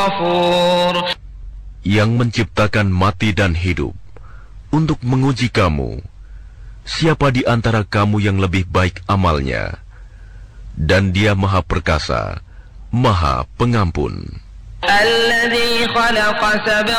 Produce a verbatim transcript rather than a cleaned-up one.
yang menciptakan mati dan hidup untuk menguji kamu, siapa di antara kamu yang lebih baik amalnya, dan Dia Maha Perkasa, Maha Pengampun.